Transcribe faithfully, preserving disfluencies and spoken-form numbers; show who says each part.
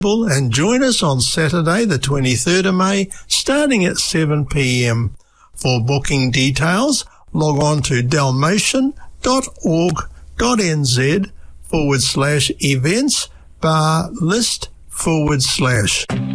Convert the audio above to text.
Speaker 1: and join us on Saturday the twenty-third of May starting at seven p m. For booking details, log on to dalmatian dot org dot n z forward slash events bar list forward slash.